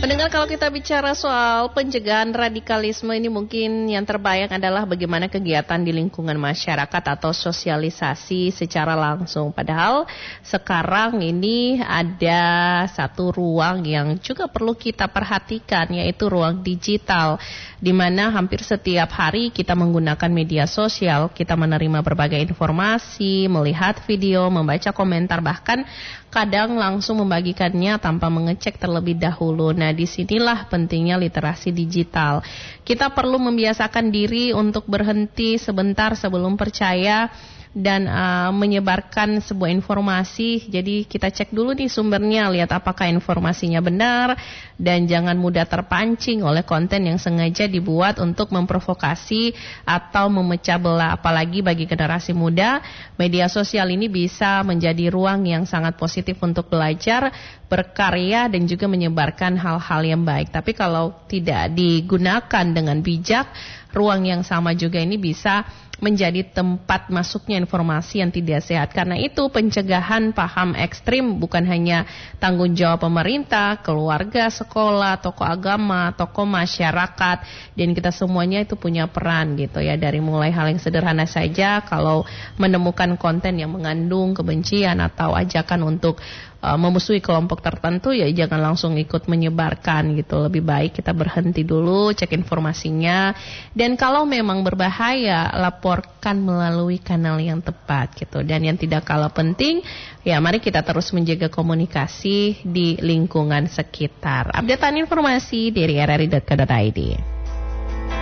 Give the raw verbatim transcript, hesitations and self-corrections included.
Pendengar, kalau kita bicara soal pencegahan radikalisme ini mungkin yang terbayang adalah bagaimana kegiatan di lingkungan masyarakat atau sosialisasi secara langsung. Padahal sekarang ini ada satu ruang yang juga perlu kita perhatikan, yaitu ruang digital, di mana hampir setiap hari kita menggunakan media sosial, kita menerima berbagai informasi, melihat video, membaca komentar, bahkan kadang langsung membagikannya tanpa mengecek terlebih dahulu. Nah, disinilah pentingnya literasi digital. Kita perlu membiasakan diri untuk berhenti sebentar sebelum percaya dan uh, menyebarkan sebuah informasi. Jadi kita cek dulu nih sumbernya, lihat apakah informasinya benar, dan jangan mudah terpancing oleh konten yang sengaja dibuat untuk memprovokasi atau memecah belah. Apalagi bagi generasi muda, media sosial ini bisa menjadi ruang yang sangat positif untuk belajar, berkarya, dan juga menyebarkan hal-hal yang baik. Tapi kalau tidak digunakan dengan bijak, ruang yang sama juga ini bisa menjadi tempat masuknya informasi yang tidak sehat. Karena itu pencegahan paham ekstrim bukan hanya tanggung jawab pemerintah, keluarga, sekolah, tokoh agama, tokoh masyarakat, dan kita semuanya itu punya peran gitu ya. Dari mulai hal yang sederhana saja, kalau menemukan konten yang mengandung kebencian atau ajakan untuk uh, memusuhi kelompok tertentu, ya jangan langsung ikut menyebarkan gitu. Lebih baik kita berhenti dulu, cek informasinya, dan kalau memang berbahaya, laporkan melalui kanal yang tepat gitu. Dan yang tidak kalah penting, ya mari kita terus menjaga komunikasi di lingkungan sekitar. Updatean informasi dari r r i dot co dot i d.